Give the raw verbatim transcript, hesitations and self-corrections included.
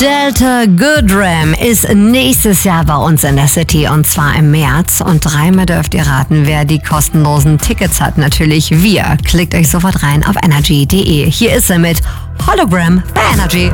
Delta Goodram ist nächstes Jahr bei uns in der City und zwar im März. Und dreimal dürft ihr raten, wer die kostenlosen Tickets hat. Natürlich wir. Klickt euch sofort rein auf energy punkt de. Hier ist er mit Hologram bei Energy.